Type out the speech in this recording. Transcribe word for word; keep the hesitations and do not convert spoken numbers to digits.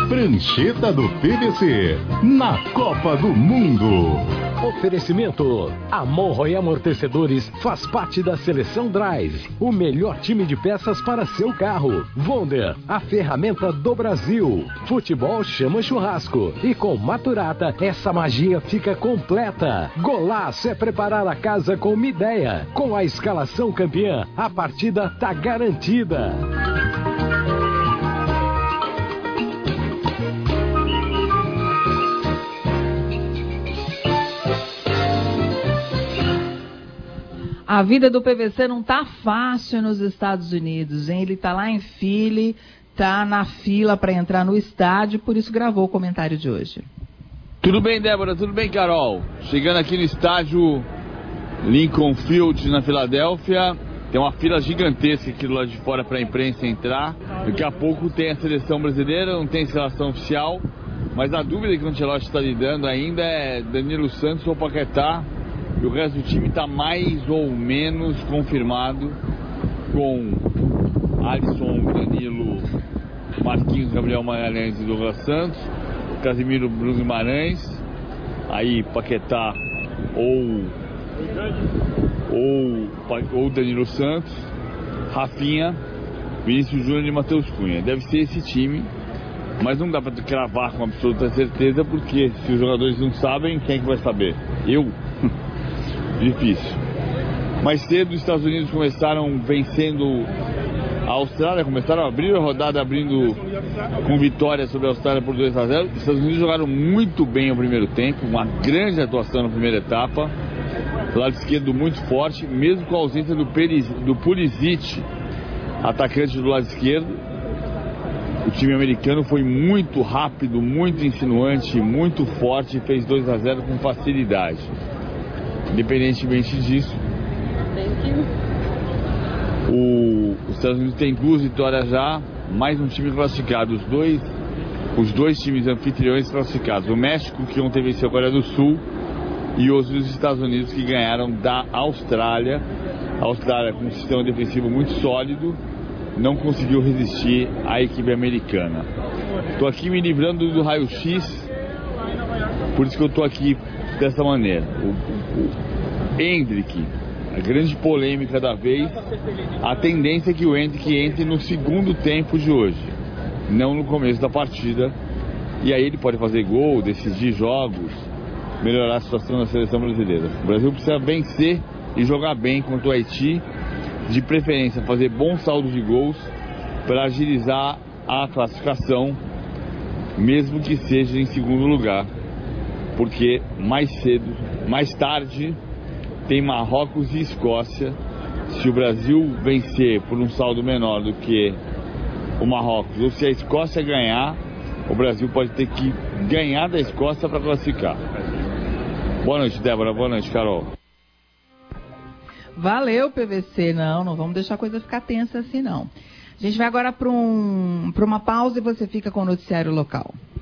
Prancheta do P V C, na Copa do Mundo. Oferecimento: Amorro e Amortecedores faz parte da Seleção Drive, o melhor time de peças para seu carro. Wonder, a ferramenta do Brasil. Futebol chama churrasco. E com Maturata, essa magia fica completa. Golaço é preparar a casa com uma ideia. Com a escalação campeã, a partida tá garantida. A vida do P V C não tá fácil nos Estados Unidos, hein? Ele tá lá em Philly, tá na fila para entrar no estádio, por isso gravou o comentário de hoje. Tudo bem, Débora? Tudo bem, Carol? Chegando aqui no estádio Lincoln Field, na Filadélfia, tem uma fila gigantesca aqui do lado de fora para a imprensa entrar. Daqui a pouco tem a seleção brasileira, não tem seleção oficial, mas a dúvida que o Ancelotti está lhe dando ainda é Danilo Santos ou Paquetá. E o resto do time está mais ou menos confirmado, com Alisson, Danilo, Marquinhos, Gabriel Magalhães e Douglas Santos, Casemiro, Bruno Guimarães, aí Paquetá ou, ou, ou Danilo Santos, Rafinha, Vinícius Júnior e Matheus Cunha. Deve ser esse time, mas não dá para cravar com absoluta certeza, porque se os jogadores não sabem, quem é que vai saber? Eu? Difícil. Mais cedo os Estados Unidos começaram vencendo a Austrália, começaram a abrir a rodada abrindo com vitória sobre a Austrália por dois a zero. Os Estados Unidos jogaram muito bem o primeiro tempo, uma grande atuação na primeira etapa. Lado esquerdo muito forte, mesmo com a ausência do, Periz, do Pulisic, atacante do lado esquerdo. O time americano foi muito rápido, muito insinuante, muito forte e fez dois a zero com facilidade. Independentemente disso, o, os Estados Unidos tem duas vitórias já, mais um time classificado. Os dois, os dois times anfitriões classificados. O México, que ontem venceu a Coreia do Sul, e os dos Estados Unidos, que ganharam da Austrália. A Austrália, com um sistema defensivo muito sólido, não conseguiu resistir à equipe americana. Estou aqui me livrando do raio-x, por isso que eu estou aqui dessa maneira. O, o, o Endrick, a grande polêmica da vez, a tendência é que o Endrick entre no segundo tempo de hoje, não no começo da partida, e aí ele pode fazer gol, decidir jogos, melhorar a situação da seleção brasileira. O Brasil precisa vencer e jogar bem contra o Haiti, de preferência fazer bom saldo de gols para agilizar a classificação, mesmo que seja em segundo lugar, porque mais cedo, mais tarde, tem Marrocos e Escócia. Se o Brasil vencer por um saldo menor do que o Marrocos, ou se a Escócia ganhar, o Brasil pode ter que ganhar da Escócia para classificar. Boa noite, Débora. Boa noite, Carol. Valeu, P V C. Não, não vamos deixar a coisa ficar tensa assim, não. A gente vai agora para um, para uma pausa e você fica com o noticiário local.